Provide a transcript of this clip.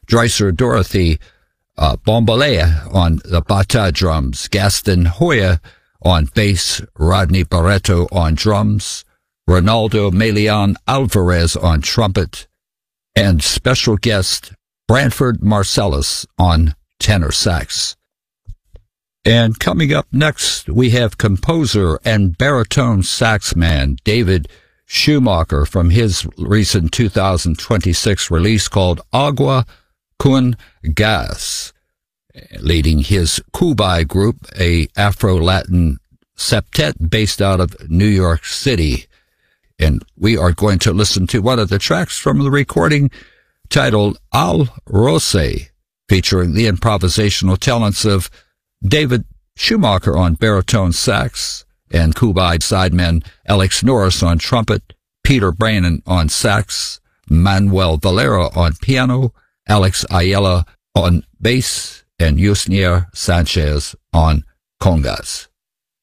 Dreiser Dorothy Bombalea on the bata drums, Gaston Hoya on bass, Rodney Barreto on drums, Ronaldo Melian Alvarez on trumpet, and special guest Branford Marcellus on tenor sax. And coming up next, we have composer and baritone saxman David Schumacher from his recent 2026 release called Agua con Gas, leading his Kubai group, a Afro-Latin septet based out of New York City. And we are going to listen to one of the tracks from the recording titled Al Rose, featuring the improvisational talents of David Schumacher on baritone sax and Kubai sidemen Alex Norris on trumpet, Peter Brannon on sax, Manuel Valera on piano, Alex Ayala on bass, and Yusnier Sanchez on congas.